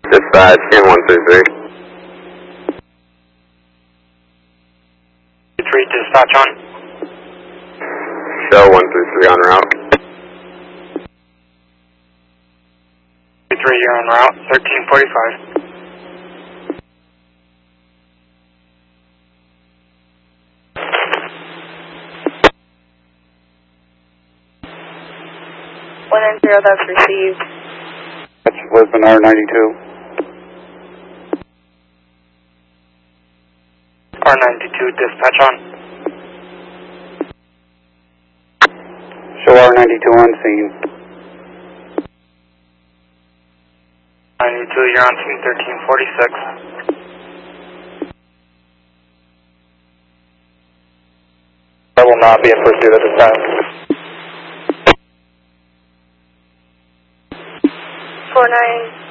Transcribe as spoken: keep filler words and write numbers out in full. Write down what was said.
Dispatch, in one three three. three, dispatch on. Show one three three on route. three, you're on route, thirteen forty-five. one nine zero, that's received. That's Lisbon R ninety-two. R ninety-two, dispatch on. Show R ninety-two on scene. ninety-two, you're on scene, thirteen forty-six. I will not be in pursuit at this time. four nine